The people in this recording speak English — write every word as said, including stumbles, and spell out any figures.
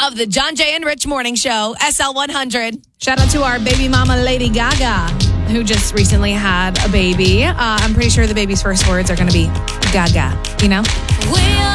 of the John Jay and Rich Morning Show, S L one hundred. Shout out to our baby mama, Lady Gaga, who just recently had a baby. Uh, I'm pretty sure the baby's first words are going to be Gaga, you know? We are